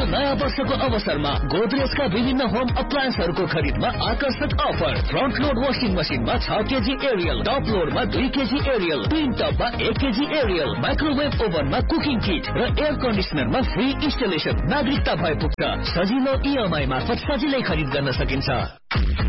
नयाँ वर्षको अवसरमा गोदरेजका विभिन्न होम अप्लायन्सहरूको खरिदमा आकर्षक अफर। फ्रन्ट लोड वाशिङ मसिनमा 6 KG Ariel, top लोडमा 2 KG Ariel, twin टपमा 1 केजी एरियल, माइक्रोवेभ ओभनमा कुकिङ किट र एयर कन्डिसनरमा फ्री इन्स्टलेसन। नागरिकता भए पुग्छ। सजिलो EMI मार्फत सजिलै खरिद गर्न सकिन्छ।